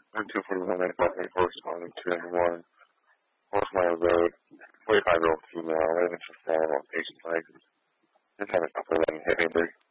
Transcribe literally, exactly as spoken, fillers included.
one two forty-one, ninety-five, corresponding to number one, Horse Mile Road, forty-five-year-old female, eleven for sale, patient license. Just have a couple of them hit me.